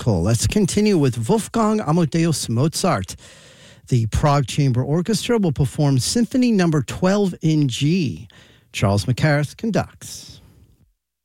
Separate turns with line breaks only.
Cool. Let's continue with Wolfgang Amadeus Mozart. The Prague Chamber Orchestra will perform Symphony No. 12 in G. Charles McCarthy conducts.